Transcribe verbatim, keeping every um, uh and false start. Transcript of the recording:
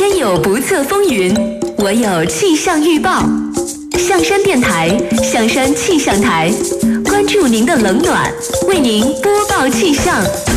天有不测风云，我有气象预报。象山电台，象山气象台，关注您的冷暖，为您播报气象。